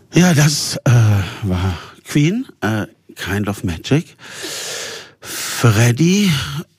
Ja, das war Queen, Kind of Magic. Freddie,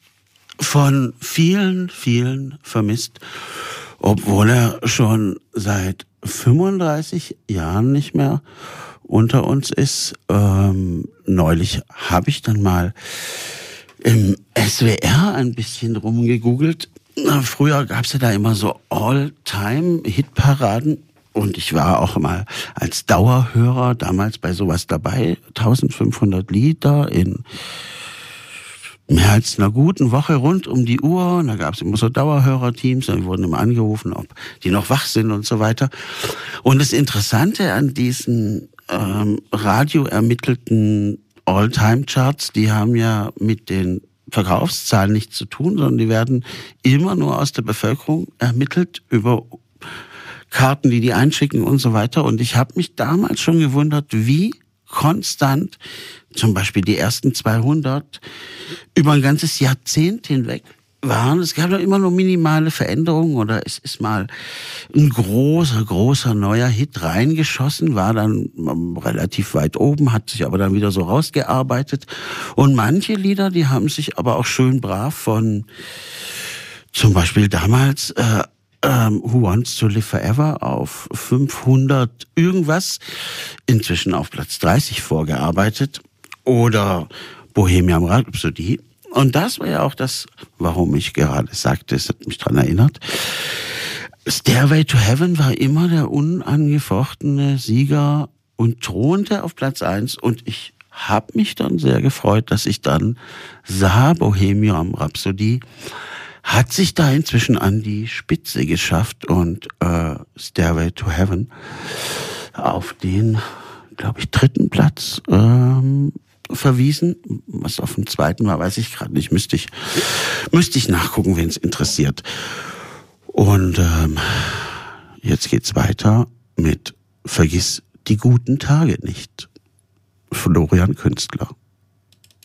von vielen, vielen vermisst, obwohl er schon seit 35 Jahren nicht mehr unter uns ist. Neulich habe ich dann mal im SWR ein bisschen rumgegoogelt. Früher gab es ja da immer so All-Time-Hitparaden. Und ich war auch mal als Dauerhörer damals bei sowas dabei. 1500 Lieder in mehr als einer guten Woche rund um die Uhr. Und da gab es immer so Dauerhörerteams. Und die wurden immer angerufen, ob die noch wach sind und so weiter. Und das Interessante an diesen radioermittelten All-Time-Charts, die haben ja mit den Verkaufszahlen nichts zu tun, sondern die werden immer nur aus der Bevölkerung ermittelt über Karten, die einschicken und so weiter. Und ich habe mich damals schon gewundert, wie konstant zum Beispiel die ersten 200 über ein ganzes Jahrzehnt hinweg waren. Es gab doch immer nur minimale Veränderungen oder es ist mal ein großer neuer Hit reingeschossen, war dann relativ weit oben, hat sich aber dann wieder so rausgearbeitet. Und manche Lieder, die haben sich aber auch schön brav von zum Beispiel damals Who Wants to Live Forever auf 500 irgendwas, inzwischen auf Platz 30 vorgearbeitet. Oder Bohemian Rhapsody. Und das war ja auch das, warum ich gerade sagte, es hat mich dran erinnert. Stairway to Heaven war immer der unangefochtene Sieger und thronte auf Platz 1. Und ich habe mich dann sehr gefreut, dass ich dann sah, Bohemian Rhapsody hat sich da inzwischen an die Spitze geschafft und Stairway to Heaven auf den, glaube ich, 3. Platz verwiesen. Was auf dem 2. war, weiß ich gerade nicht. Müsste ich nachgucken, wen es interessiert. Und jetzt geht's weiter mit Vergiss die guten Tage nicht. Florian Künstler.